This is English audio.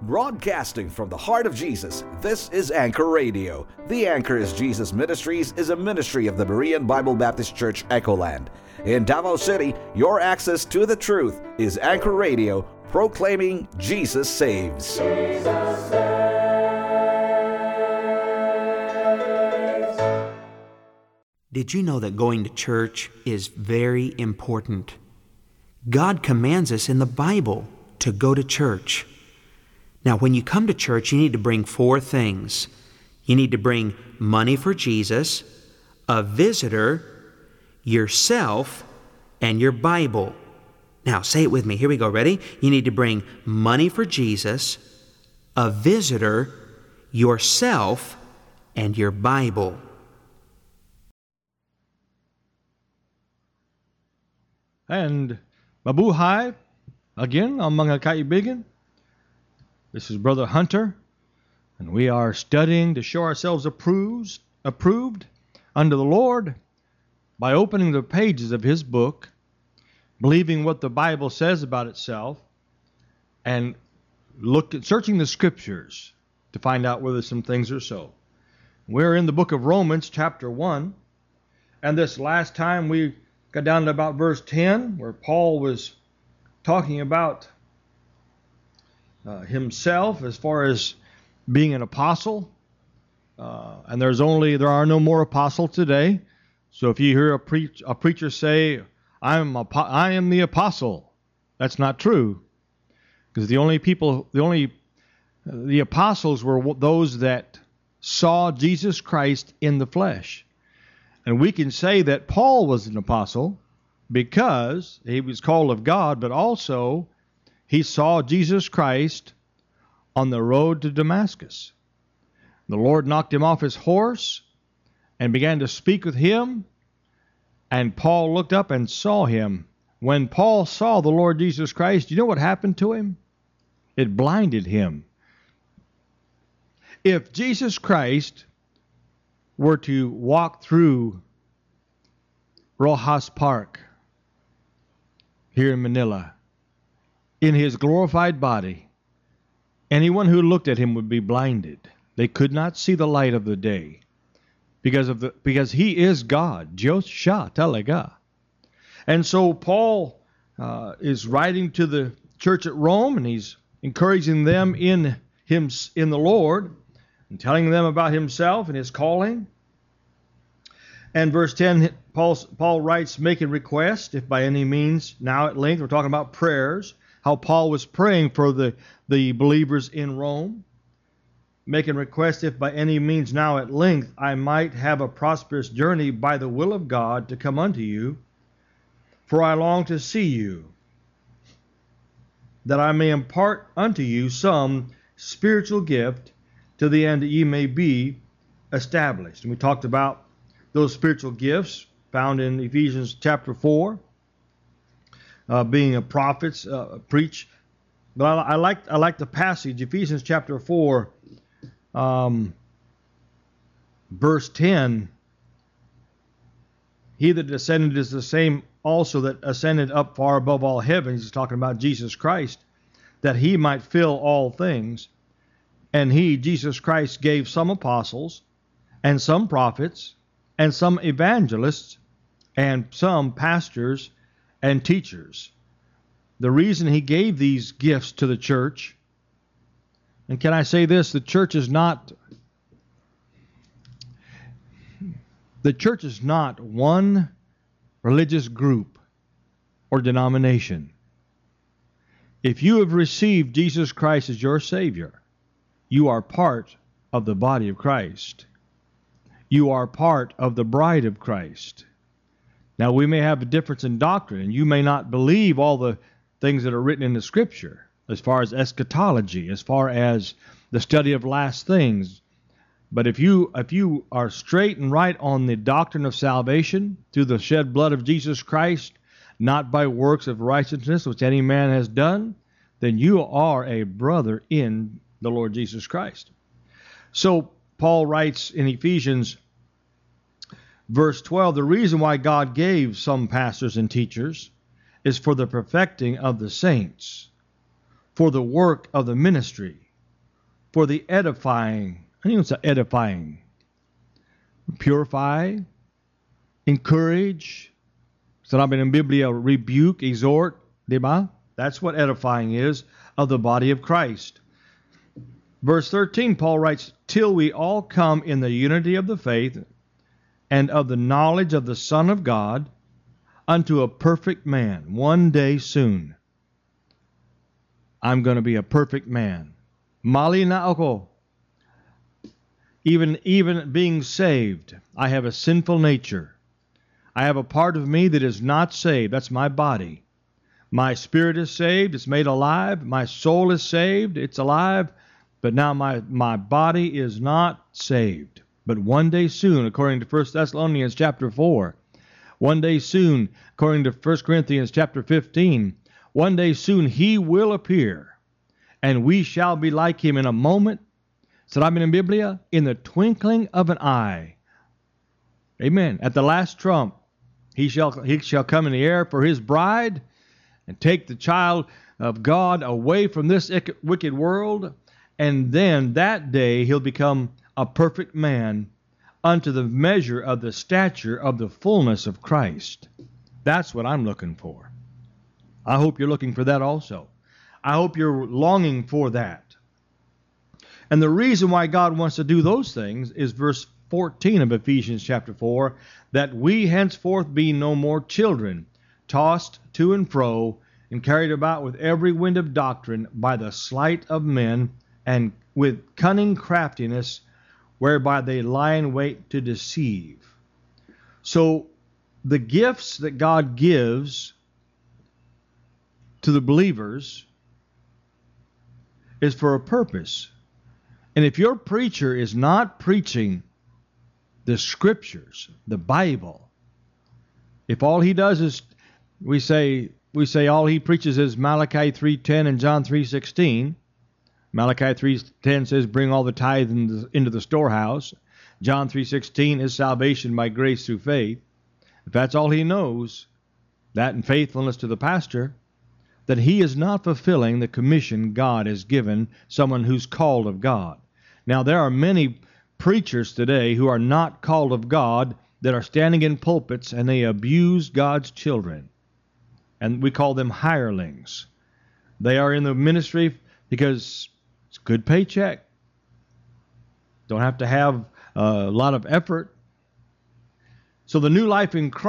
Broadcasting from the heart of Jesus, this is Anchor Radio. The Anchor is Jesus Ministries is a ministry of the Berean Bible Baptist Church, Echoland. In Davao City, your access to the truth is Anchor Radio, proclaiming Jesus saves. Jesus saves. Did you know that going to church is very important? God commands us in the Bible to go to church. Now, when you come to church, you need to bring 4 things. You need to bring money for Jesus, a visitor, yourself, and your Bible. Now, say it with me. Here we go. Ready? You need to bring money for Jesus, a visitor, yourself, and your Bible. And mabuhay again ang mga kaibigan. This is Brother Hunter, and we are studying to show ourselves approved unto the Lord by opening the pages of His book, believing what the Bible says about itself, and searching the Scriptures to find out whether some things are so. We're in the book of Romans, chapter 1, and this last time we got down to about verse 10, where Paul was talking about himself as far as being an apostle, and there are no more apostles today. So if you hear a preacher say, I am the apostle, that's not true, because the apostles were those that saw Jesus Christ in the flesh. And we can say that Paul was an apostle because he was called of God, but also he saw Jesus Christ on the road to Damascus. The Lord knocked him off his horse and began to speak with him, and Paul looked up and saw him. When Paul saw the Lord Jesus Christ, you know what happened to him? It blinded him. If Jesus Christ were to walk through Rojas Park here in Manila, in His glorified body, anyone who looked at Him would be blinded. They could not see the light of the day because He is God, Diyos siya talaga. And so Paul is writing to the church at Rome, and he's encouraging them in the Lord and telling them about himself and his calling. And verse 10, Paul writes, making request, if by any means, now at length, we're talking about prayers, how Paul was praying for the believers in Rome, making request, if by any means now at length I might have a prosperous journey by the will of God to come unto you, for I long to see you, that I may impart unto you some spiritual gift, to the end that ye may be established. And we talked about those spiritual gifts found in Ephesians chapter 4, being a prophet, preach. But I like the passage, Ephesians chapter 4, verse 10. He that descended is the same also that ascended up far above all heavens. He's talking about Jesus Christ, that He might fill all things. And He, Jesus Christ, gave some apostles, and some prophets, and some evangelists, and some pastors and teachers. The reason He gave these gifts to the church, and can I say this, the church is not one religious group or denomination. If you have received Jesus Christ as your Savior, you are part of the body of Christ. You are part of the bride of Christ. Now, we may have a difference in doctrine, and you may not believe all the things that are written in the Scripture, as far as eschatology, as far as the study of last things. But if you are straight and right on the doctrine of salvation through the shed blood of Jesus Christ, not by works of righteousness which any man has done, then you are a brother in the Lord Jesus Christ. So Paul writes in Ephesians verse 12, the reason why God gave some pastors and teachers is for the perfecting of the saints, for the work of the ministry, for the edifying. I think it's edifying. Purify, encourage, sarabi ng Biblia, rebuke, exhort, diba? That's what edifying is of the body of Christ. Verse 13, Paul writes, till we all come in the unity of the faith and of the knowledge of the Son of God unto a perfect man, one day soon. I'm going to be a perfect man. Mali na ako. Even being saved, I have a sinful nature. I have a part of me that is not saved. That's my body. My spirit is saved. It's made alive. My soul is saved. It's alive. But now my body is not saved. But one day soon, according to 1 Thessalonians chapter 4, one day soon, according to 1 Corinthians chapter 15, one day soon he will appear, and we shall be like him in a moment. Sabi ng Biblia, in the twinkling of an eye. Amen. At the last trump, he shall come in the air for his bride and take the child of God away from this wicked world. And then that day he'll become a perfect man unto the measure of the stature of the fullness of Christ. That's what I'm looking for. I hope you're looking for that also. I hope you're longing for that. And the reason why God wants to do those things is verse 14 of Ephesians chapter 4, that we henceforth be no more children, tossed to and fro, and carried about with every wind of doctrine by the sleight of men, and with cunning craftiness, whereby they lie in wait to deceive. So the gifts that God gives to the believers is for a purpose. And if your preacher is not preaching the Scriptures, the Bible, if all he does is, we say all he preaches is Malachi 3:10 and John 3:16. Malachi 3:10 says, bring all the tithe into the storehouse. John 3:16 is salvation by grace through faith. If that's all he knows, that and faithfulness to the pastor, then he is not fulfilling the commission God has given someone who's called of God. Now, there are many preachers today who are not called of God that are standing in pulpits and they abuse God's children. And we call them hirelings. They are in the ministry because it's a good paycheck. Don't have to have a lot of effort. So the new life in Christ